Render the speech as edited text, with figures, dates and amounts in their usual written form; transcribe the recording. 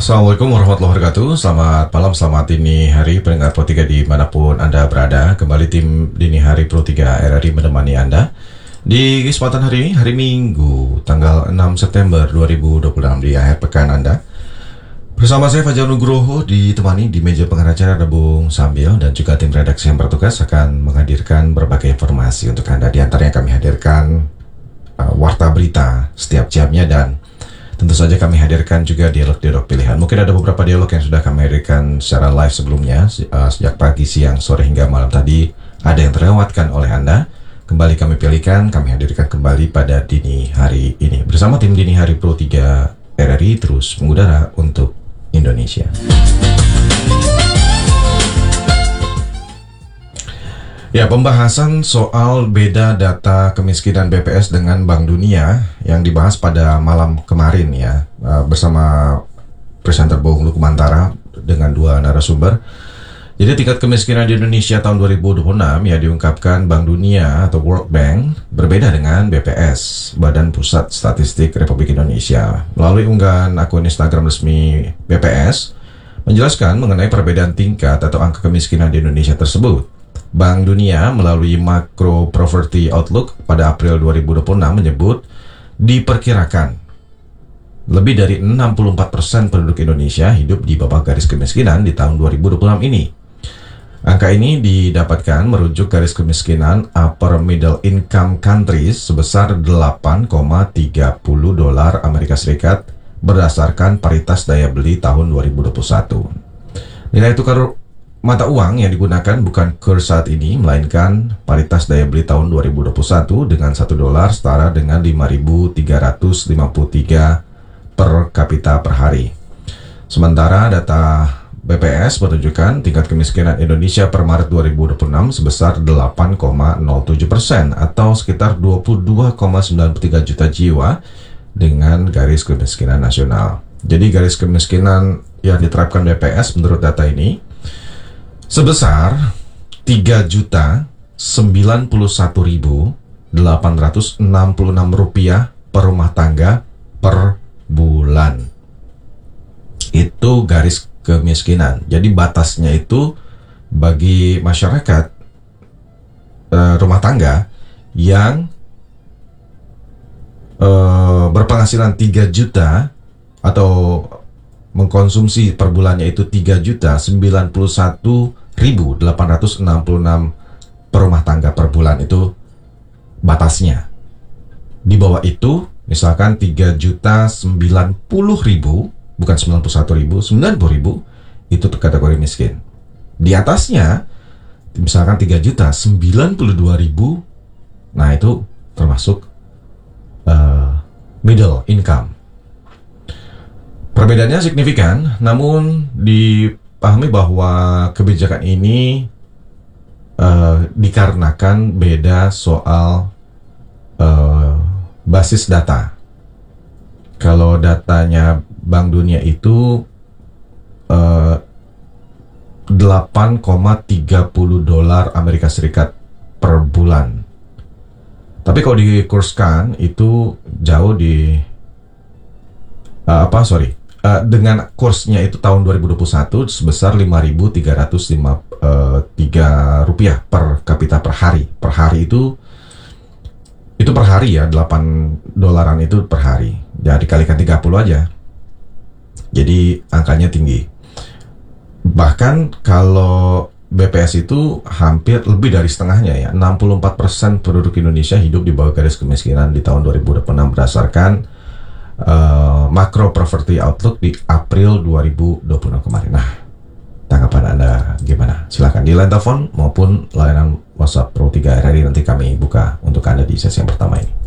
Assalamualaikum warahmatullahi wabarakatuh. Selamat malam, selamat dini hari pendengar Pro 3 dimanapun Anda berada. Kembali tim Dini Hari Pro 3 RRI menemani Anda di kesempatan hari ini, hari Minggu, tanggal 6 September 2026 di akhir pekan Anda. Bersama saya Fajar Nugroho, ditemani di meja pengacara ada Bung Sambil dan juga tim redaksi yang bertugas akan menghadirkan berbagai informasi untuk Anda. Di antaranya kami hadirkan warta berita setiap jamnya dan tentu saja kami hadirkan juga dialog-dialog pilihan. Mungkin ada beberapa dialog yang sudah kami hadirkan secara live sebelumnya, sejak pagi, siang, sore hingga malam tadi. Ada yang terlewatkan oleh Anda. Kembali kami pilihkan, kami hadirkan kembali pada dini hari ini. Bersama tim Dini Hari Pro 3 RRI terus mengudara untuk Indonesia. Ya, pembahasan soal beda data kemiskinan BPS dengan Bank Dunia yang dibahas pada malam kemarin ya, bersama presenter Bung Lukmantara dengan dua narasumber. Jadi tingkat kemiskinan di Indonesia tahun 2026 ya diungkapkan Bank Dunia atau World Bank berbeda dengan BPS, Badan Pusat Statistik Republik Indonesia. Melalui unggahan akun Instagram resmi BPS menjelaskan mengenai perbedaan tingkat atau angka kemiskinan di Indonesia tersebut. Bank Dunia melalui Macro Poverty Outlook pada April 2026 menyebut diperkirakan lebih dari 64% penduduk Indonesia hidup di bawah garis kemiskinan di tahun 2026 ini. Angka ini didapatkan merujuk garis kemiskinan Upper Middle Income Countries sebesar 8,30 dolar Amerika Serikat berdasarkan paritas daya beli tahun 2021. Nilai tukar mata uang yang digunakan bukan kurs saat ini, melainkan paritas daya beli tahun 2021 dengan 1 dolar setara dengan 5.353 per kapita per hari. Sementara data BPS menunjukkan tingkat kemiskinan Indonesia per Maret 2026 sebesar 8,07% atau sekitar 22,93 juta jiwa dengan garis kemiskinan nasional. Jadi garis kemiskinan yang diterapkan BPS menurut data ini sebesar 3.091.866 rupiah per rumah tangga per bulan. Itu garis kemiskinan. Jadi batasnya itu bagi masyarakat rumah tangga yang berpenghasilan 3 juta atau mengkonsumsi per bulannya itu 3.091.866 per rumah tangga per bulan, itu batasnya. Di bawah itu misalkan 3.090.000, bukan 91.000, 90.000, itu kategori miskin. Di atasnya misalkan 3.092.000, nah itu termasuk middle income. Perbedaannya signifikan, namun dipahami bahwa kebijakan ini dikarenakan beda soal basis data. Kalau datanya Bank Dunia itu 8,30 dolar Amerika Serikat per bulan. Tapi kalau dikurskan itu jauh di dengan kursnya itu tahun 2021 sebesar 5.353 rupiah per kapita per hari. Per hari itu per hari ya, 8 dolaran itu per hari. Ya dikalikan 30 aja. Jadi angkanya tinggi. Bahkan kalau BPS itu hampir lebih dari setengahnya ya, 64% penduduk Indonesia hidup di bawah garis kemiskinan di tahun 2026 berdasarkan Macro Poverty Outlook di April 2026 kemarin. Nah, tanggapan Anda gimana? Silakan di line telepon maupun layanan WhatsApp Pro 3 RRI, nanti kami buka untuk Anda di sesi yang pertama ini.